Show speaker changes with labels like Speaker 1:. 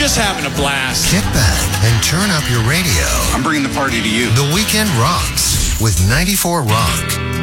Speaker 1: just having a blast.
Speaker 2: Kick back and turn up your radio.
Speaker 3: I'm bringing the party to you.
Speaker 2: The Weekend Rocks with 94 Rock.